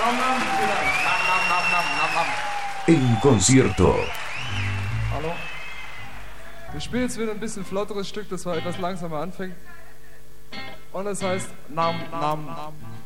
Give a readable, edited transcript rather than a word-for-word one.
En concierto. Hallo. Wir spielen jetzt wieder ein bisschen flotteres Stück, das war etwas langsamer anfängt. Und es heißt Nam Nam Nam.